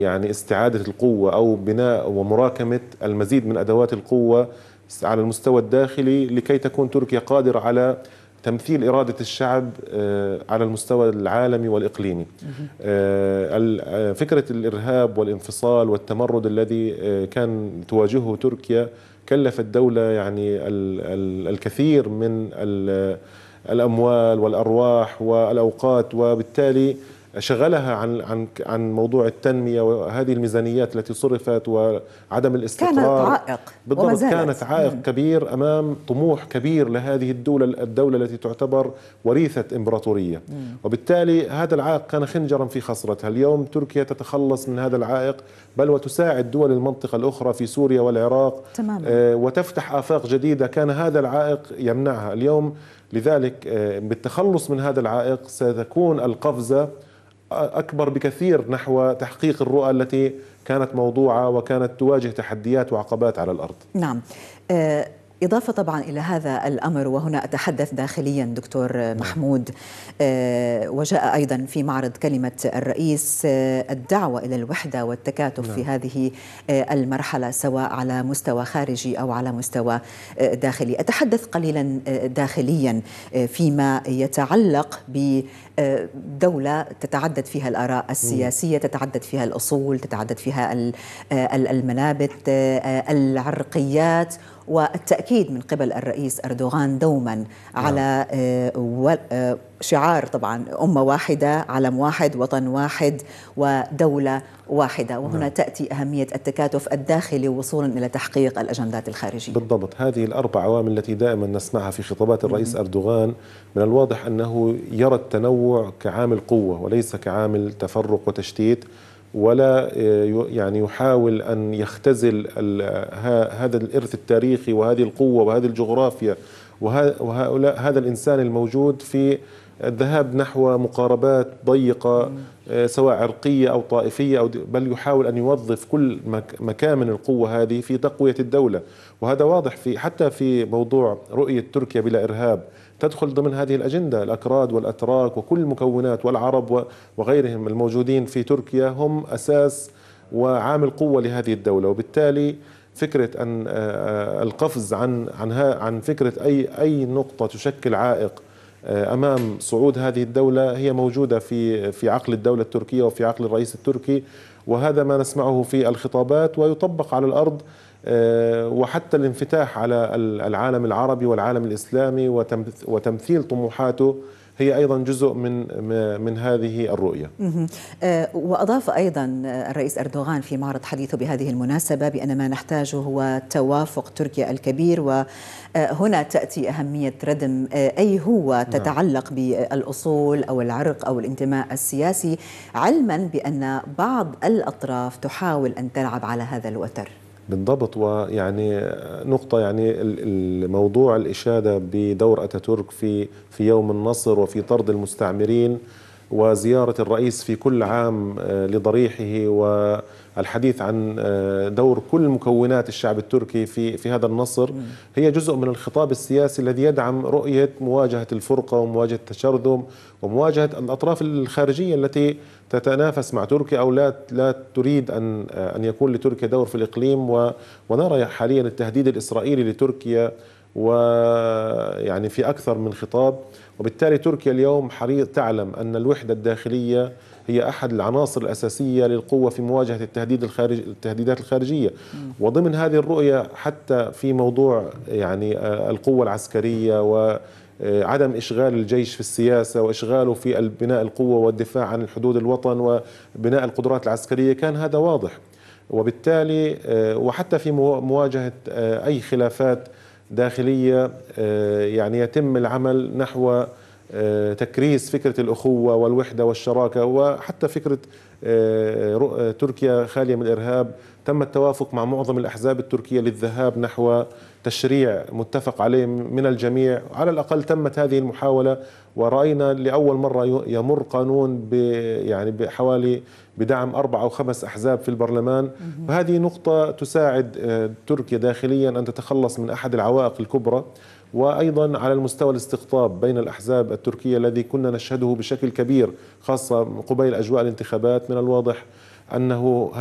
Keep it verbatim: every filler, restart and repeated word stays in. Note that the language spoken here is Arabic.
يعني استعادة القوة أو بناء ومراكمة المزيد من أدوات القوة على المستوى الداخلي لكي تكون تركيا قادرة على تمثيل إرادة الشعب على المستوى العالمي والإقليمي. فكرة الإرهاب والانفصال والتمرد الذي كان تواجهه تركيا كلف الدولة يعني الكثير من الأموال والأرواح والأوقات، وبالتالي شغلها عن عن عن موضوع التنميه وهذه الميزانيات التي صرفت وعدم الاستقرار. كانت عائق بالضبط، كانت عائق مم. كبير امام طموح كبير لهذه الدوله الدوله التي تعتبر وريثه امبراطوريه، مم. وبالتالي هذا العائق كان خنجرا في خصرتها. اليوم تركيا تتخلص من هذا العائق، بل وتساعد دول المنطقه الاخرى في سوريا والعراق تماما. آه وتفتح آفاق جديده كان هذا العائق يمنعها اليوم. لذلك آه بالتخلص من هذا العائق ستكون القفزه أكبر بكثير نحو تحقيق الرؤى التي كانت موضوعة وكانت تواجه تحديات وعقبات على الأرض. نعم. إضافة طبعا إلى هذا الأمر، وهنا أتحدث داخليا دكتور محمود، وجاء أيضا في معرض كلمة الرئيس الدعوة إلى الوحدة والتكاتف في هذه المرحلة سواء على مستوى خارجي أو على مستوى داخلي. أتحدث قليلا داخليا فيما يتعلق بدولة تتعدد فيها الآراء السياسية، تتعدد فيها الأصول، تتعدد فيها المنابت، العرقيات، والتأكيد من قبل الرئيس أردوغان دوما على شعار طبعا أمة واحدة، علم واحد، وطن واحد، ودولة واحدة. وهنا تأتي أهمية التكاتف الداخلي وصولا إلى تحقيق الأجندات الخارجية. بالضبط، هذه الأربع عوامل التي دائما نسمعها في خطابات الرئيس أردوغان من الواضح أنه يرى التنوع كعامل قوة وليس كعامل تفرق وتشتيت، ولا يعني يحاول أن يختزل هذا الإرث التاريخي وهذه القوة وهذه الجغرافيا وهؤلاء هذا الإنسان الموجود في الذهاب نحو مقاربات ضيقة سواء عرقية أو طائفية، أو بل يحاول أن يوظف كل مكامن القوة هذه في تقوية الدولة. وهذا واضح في حتى في موضوع رؤية تركيا بلا إرهاب، تدخل ضمن هذه الأجندة. الأكراد والأتراك وكل المكونات والعرب وغيرهم الموجودين في تركيا هم أساس وعامل قوة لهذه الدولة. وبالتالي فكرة أن القفز عن عن عن فكرة أي أي نقطة تشكل عائق أمام صعود هذه الدولة هي موجودة في في عقل الدولة التركية وفي عقل الرئيس التركي، وهذا ما نسمعه في الخطابات ويطبق على الأرض. وحتى الانفتاح على العالم العربي والعالم الإسلامي وتمثيل طموحاته هي أيضا جزء من من هذه الرؤية. وأضاف أيضا الرئيس أردوغان في معرض حديثه بهذه المناسبة بأن ما نحتاجه هو توافق تركيا الكبير، وهنا تأتي أهمية ردم أي هو تتعلق بالأصول أو العرق أو الانتماء السياسي، علما بأن بعض الأطراف تحاول أن تلعب على هذا الوتر. بالضبط، ويعني نقطة يعني الموضوع الإشادة بدور أتاتورك في في يوم النصر وفي طرد المستعمرين وزيارة الرئيس في كل عام لضريحه والحديث عن دور كل مكونات الشعب التركي في في هذا النصر هي جزء من الخطاب السياسي الذي يدعم رؤية مواجهة الفرقة ومواجهة التشرذم ومواجهة الأطراف الخارجية التي تتنافس مع تركيا أو لا لا تريد أن أن يكون لتركيا دور في الإقليم. ونرى حاليا التهديد الإسرائيلي لتركيا ويعني في أكثر من خطاب. وبالتالي تركيا اليوم حريص تعلم أن الوحدة الداخلية هي أحد العناصر الأساسية للقوة في مواجهة التهديد الخارج التهديدات الخارجية. وضمن هذه الرؤية حتى في موضوع يعني القوة العسكرية وعدم إشغال الجيش في السياسة وإشغاله في بناء القوة والدفاع عن حدود الوطن وبناء القدرات العسكرية كان هذا واضح. وبالتالي وحتى في مواجهة أي خلافات داخلية يعني يتم العمل نحو تكريس فكرة الأخوة والوحدة والشراكة، وحتى فكرة تركيا خالية من الإرهاب تم التوافق مع معظم الأحزاب التركية للذهاب نحو تشريع متفق عليه من الجميع. على الأقل تمت هذه المحاولة، ورأينا لأول مرة يمر قانون يعني بحوالي بدعم أربع أو خمس أحزاب في البرلمان. فهذه نقطة تساعد تركيا داخليا أن تتخلص من أحد العوائق الكبرى، وأيضا على المستوى الاستقطاب بين الأحزاب التركية الذي كنا نشهده بشكل كبير خاصة قبيل أجواء الانتخابات. من الواضح أنه